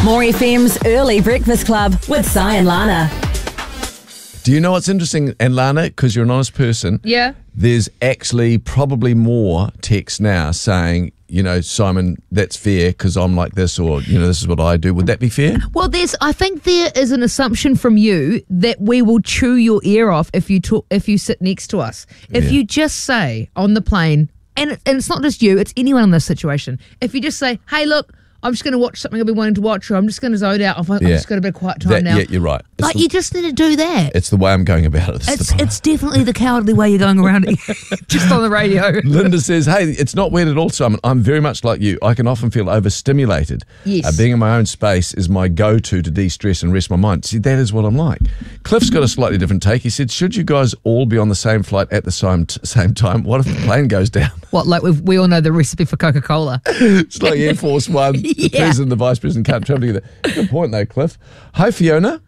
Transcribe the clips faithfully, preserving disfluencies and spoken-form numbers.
More F M's Early Breakfast Club with Si and Lana. Do you know what's interesting, and Lana, because you're an honest person, Yeah. there's actually probably more texts now saying, you know, Simon, that's fair because I'm like this, or, you know, this is what I do. Would that be fair? Well, there's. I think there is an assumption from you that we will chew your ear off if you talk, if you sit next to us. If Yeah. you just say on the plane, and, it, and it's not just you, it's anyone in this situation. If you just say, hey, look, I'm just going to watch something I've been wanting to watch, or I'm just going to zone out. I've, I've Yeah. just got a bit of quiet time That- now. yeah, you're right. It's Like, the- you just need to do that. It's the way I'm going about it. This is It's the problem. it's definitely the cowardly way you're going around it, just on the radio. Linda says, hey, it's not weird at all, Simon. I'm very much like you. I can often feel overstimulated. Yes. Uh, being in my own space is my go-to to de-stress and rest my mind. See, that is what I'm like. Cliff's got a slightly different take. He said, should you guys all be on the same flight at the same, t- same time? What if the plane goes down? What, like we've, we all know the recipe for Coca-Cola. It's like Air Force One, the Yeah. president and the vice president can't travel together. Good point, though, Cliff. Hi, Fiona.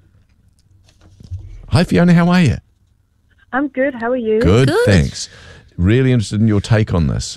Hi, Fiona. How are you? I'm good. How are you? Good, Good. thanks. Really interested in your take on this.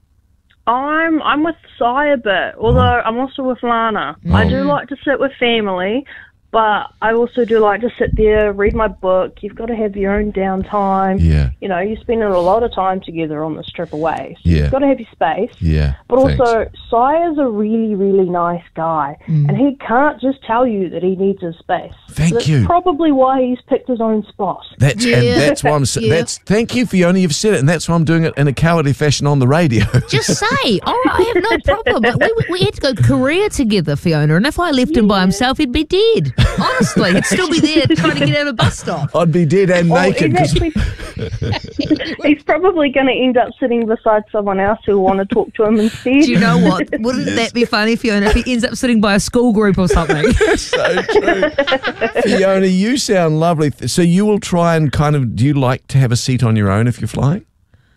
I'm I'm with Si a bit, although I'm also with Lana. I do like to sit with family, but I also do like to sit there, read my book. You've got to have your own downtime. Yeah. You know, you're spending a lot of time together on this trip away. So Yeah. You've got to have your space. Yeah. But thanks. also, Si is a really, really nice guy, and he can't just tell you that he needs his space. Thank That's you. probably why he's picked his own spot. That's and Yeah. that's why I'm. s- Yeah. That's thank you, Fiona. You've said it, and that's why I'm doing it in a cowardly fashion on the radio. Just say, oh, I have no problem. Like, we, we had to go Korea together, Fiona, and if I left him by himself, he'd be dead. Honestly, he'd still be there trying to get out of a bus stop. I'd be dead and Well, naked. he's 'cause- actually he's probably going to end up sitting beside someone else who will want to talk to him instead. Do you know what? Wouldn't that be funny, Fiona, if he ends up sitting by a school group or something? so true. Fiona, you sound lovely. So you will try and kind of. Do you like to have a seat on your own if you're flying?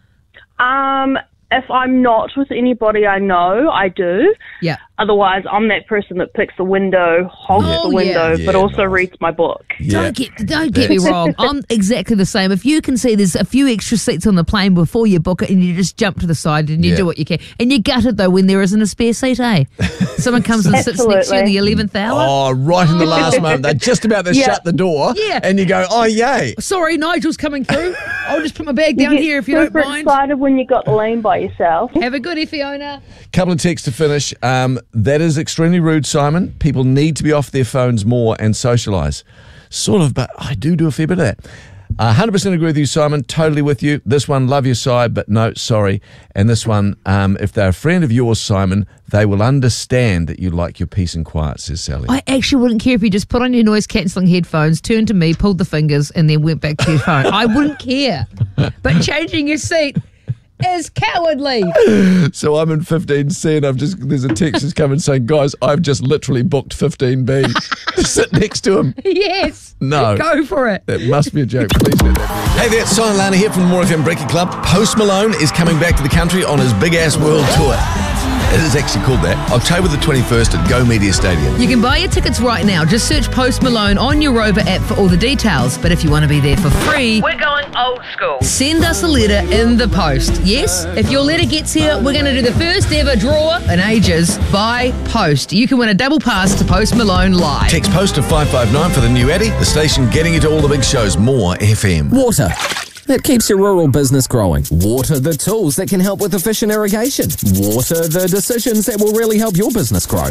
Um, if I'm not with anybody I know, I do. Yeah. Otherwise, I'm that person that picks the window, hogs Oh, the window, yeah. but Yeah, also nice. reads my book. Yeah. Don't get don't get me wrong. I'm exactly the same. If you can see there's a few extra seats on the plane before you book it, and you just jump to the side and you Yeah. do what you can, and you gut it though when there isn't a spare seat, eh? Someone comes and sits next to you in the eleventh hour. Oh, right in the last moment. They're just about to Yeah. shut the door. Yeah. And you go, oh, yay. Sorry, Nigel's coming through. I'll just put my bag down you get here if you don't super mind. excited when you got the lane by yourself. Have a goodie, Fiona. Couple of texts to finish. Um, that is extremely rude, Simon. People need to be off their phones more and socialise. Sort of, but I do do a fair bit of that. Uh, one hundred percent agree with you, Simon. Totally with you. This one, love your side, but no, sorry. And this one, um, if they're a friend of yours, Simon, they will understand that you like your peace and quiet, says Sally. I actually wouldn't care if you just put on your noise cancelling headphones, turned to me, pulled the fingers, and then went back to your phone. I wouldn't care. But changing your seat is cowardly. So I'm in fifteen C and I've just, there's a text that's coming saying, guys, I've just literally booked fifteen B to sit next to him. Yes. No. Go for it. That must be a joke. Please let that be. Hey there, it's Simon Lana here from the More F M Breaking Club. Post Malone is coming back to the country on his big-ass world tour. It is actually called that. October the twenty-first at Go Media Stadium. You can buy your tickets right now. Just search Post Malone on your Rover app for all the details. But if you want to be there for free, We're going old school. send us a letter in the post. Yes, if your letter gets here, we're going to do the first ever draw in ages by post. You can win a double pass to Post Malone live. Text post to five five nine for the new Addy, the station getting you to all the big shows. More F M. Water. That keeps your rural business growing. Water the tools that can help with efficient irrigation. Water the decisions that will really help your business grow.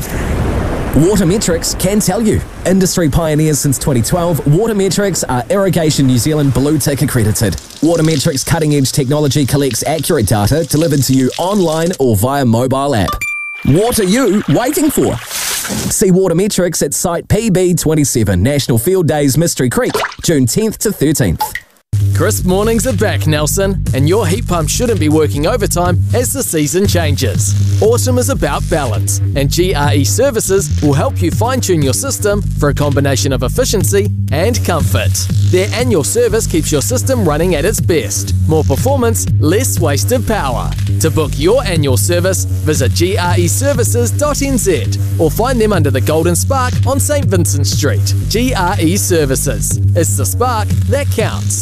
Watermetrics can tell you. Industry pioneers since twenty twelve, Watermetrics are Irrigation New Zealand Blue Tick accredited. Watermetrics cutting-edge technology collects accurate data delivered to you online or via mobile app. What are you waiting for? See Watermetrics at Site P B twenty-seven, National Field Days, Mystery Creek, June tenth to thirteenth. Crisp mornings are back, Nelson, and your heat pump shouldn't be working overtime as the season changes. Autumn is about balance, and G R E Services will help you fine-tune your system for a combination of efficiency and comfort. Their annual service keeps your system running at its best. More performance, less wasted power. To book your annual service, visit G R E services dot N Z or find them under the Golden Spark on St Vincent Street. G R E Services. It's the spark that counts. Hurry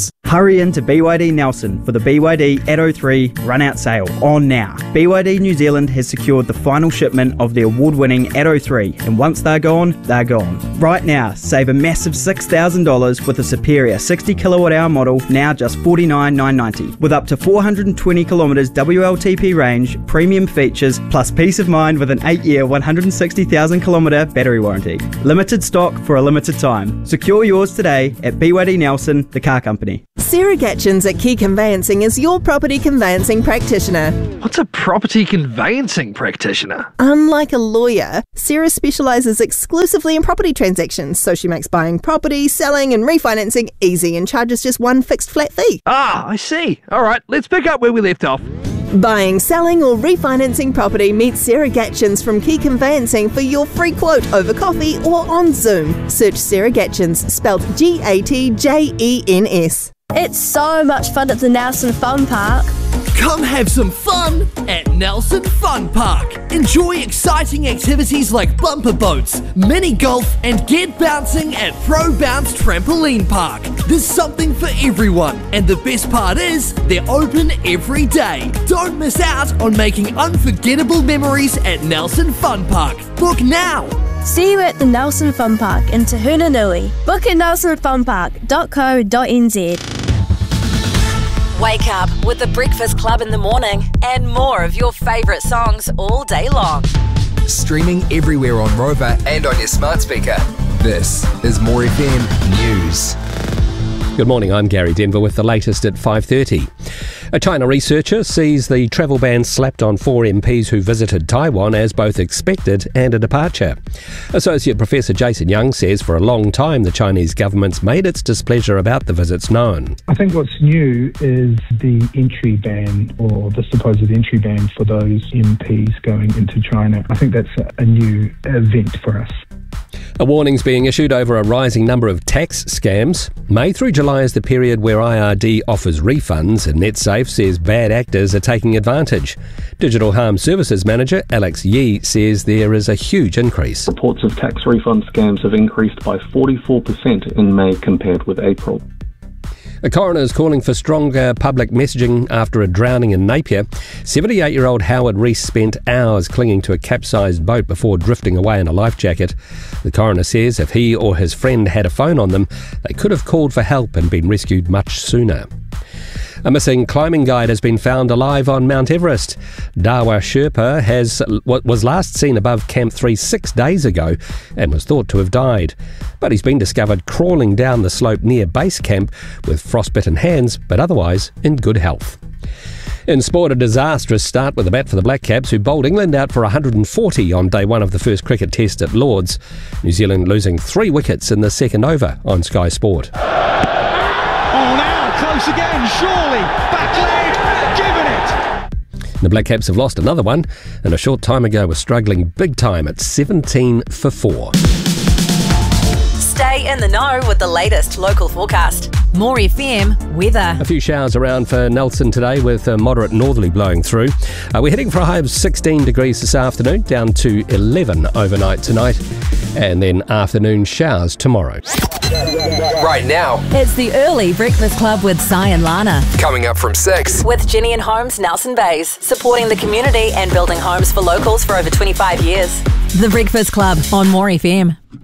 Hurry in to B Y D Nelson for the B Y D Atto three run-out sale on now. B Y D New Zealand has secured the final shipment of the award-winning Atto three, and once they're gone, they're gone. Right now, save a massive six thousand dollars with a superior sixty kilowatt hour model, now just forty-nine thousand nine hundred ninety dollars. With up to four hundred twenty kilometres W L T P range, premium features, plus peace of mind with an eight year, one hundred sixty thousand kilometre battery warranty. Limited stock for a limited time. Secure yours today at B Y D Nelson, the car company. Sarah Gatchins at Key Conveyancing is your property conveyancing practitioner. What's a property conveyancing practitioner? Unlike a lawyer, Sarah specialises exclusively in property transactions, so she makes buying property, selling and refinancing easy and charges just one fixed flat fee. Ah, I see. All right, let's pick up where we left off. Buying, selling or refinancing property, meet Sarah Gatchins from Key Conveyancing for your free quote over coffee or on Zoom. Search Sarah Gatchins, spelled G A T J E N S. It's so much fun at the Nelson Fun Park. Come have some fun at Nelson Fun Park. Enjoy exciting activities like bumper boats, mini golf, and get bouncing at Pro Bounce Trampoline Park. There's something for everyone, and the best part is they're open every day. Don't miss out on making unforgettable memories at Nelson Fun Park. Book now. See you at the Nelson Fun Park in Te Huna Nui. Book at nelson fun park dot co dot n z. Wake up with the Breakfast Club in the morning and more of your favourite songs all day long. Streaming everywhere on Rover and on your smart speaker. This is More F M News. Good morning, I'm Gary Denver with the latest at five thirty. A China researcher sees the travel ban slapped on four M Ps who visited Taiwan as both expected and a departure. Associate Professor Jason Young says for a long time the Chinese government's made its displeasure about the visits known. I think what's new is the entry ban, or the supposed entry ban for those M Ps going into China. I think that's a, a new event for us. A warning's being issued over a rising number of tax scams. May through July is the period where I R D offers refunds, and NetSafe says bad actors are taking advantage. Digital Harm Services Manager Alex Yee says there is a huge increase. Reports of tax refund scams have increased by forty-four percent in May compared with April. The coroner is calling for stronger public messaging after a drowning in Napier. seventy-eight-year-old Howard Rees spent hours clinging to a capsized boat before drifting away in a life jacket. The coroner says if he or his friend had a phone on them, they could have called for help and been rescued much sooner. A missing climbing guide has been found alive on Mount Everest. Dawa Sherpa has was last seen above Camp three six days ago and was thought to have died. But he's been discovered crawling down the slope near base camp with frostbitten hands, but otherwise in good health. In sport, a disastrous start with a bat for the Black Caps, who bowled England out for one hundred forty on day one of the first cricket test at Lords. New Zealand losing three wickets in the second over on Sky Sport. Oh, now close again, surely. Back leg, given it. The Black Caps have lost another one, and a short time ago were struggling big time at seventeen for four. Stay in the know with the latest local forecast. More F M weather. A few showers around for Nelson today with a moderate northerly blowing through. Uh, we're heading for a high of sixteen degrees this afternoon, down to eleven overnight tonight, and then afternoon showers tomorrow. Right now, It's the early Breakfast Club with Si and Lana. coming up from six. With Ginny and Homes Nelson Bays, supporting the community and building homes for locals for over twenty-five years. The Breakfast Club on More F M.